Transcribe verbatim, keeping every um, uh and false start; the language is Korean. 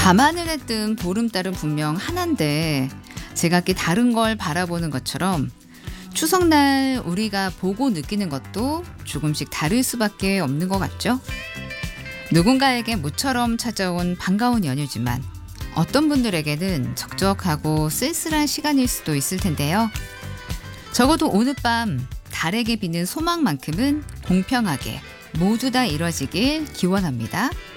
밤하늘에 뜬 보름달은 분명 하나인데 제각기 다른 걸 바라보는 것처럼 추석날 우리가 보고 느끼는 것도 조금씩 다를 수밖에 없는 것 같죠? 누군가에게 모처럼 찾아온 반가운 연휴지만 어떤 분들에게는 적적하고 쓸쓸한 시간일 수도 있을 텐데요. 적어도 오늘 밤 달에게 비는 소망만큼은 공평하게 모두 다 이뤄지길 기원합니다.